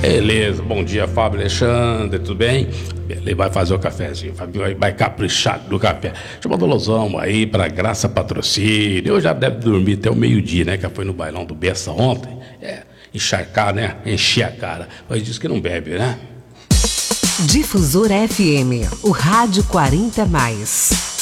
Beleza, bom dia, Fábio Alexandre, tudo bem? Ele vai fazer o cafezinho, Fábio vai caprichar no café. Chama o Dolosão aí pra Graça Patrocínio. Eu já deve dormir até o meio-dia, né? Que foi no bailão do Bessa ontem. Encharcar, né? Encher a cara. Mas diz que não bebe, né? Difusora FM, o rádio 40+.